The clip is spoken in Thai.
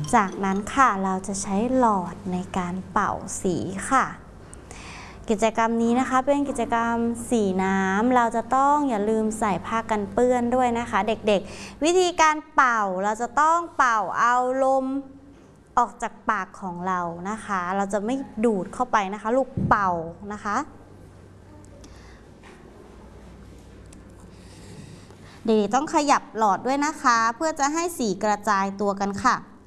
จากนั้นค่ะเราจะใช้หลอดในการเป่าสีค่ะกิจกรรมนี้นะคะเป็นกิจกรรมสีน้ำเราจะต้องอย่าลืมใส่ผ้ากันเปื้อนด้วยนะคะเด็กๆวิธีการเป่าเราจะต้องเป่าเอาลมออกจากปากของเรานะคะเราจะไม่ดูดเข้าไปนะคะลูกเป่านะคะเด็กๆต้องขยับหลอดด้วยนะคะเพื่อจะให้สีกระจายตัวกันค่ะ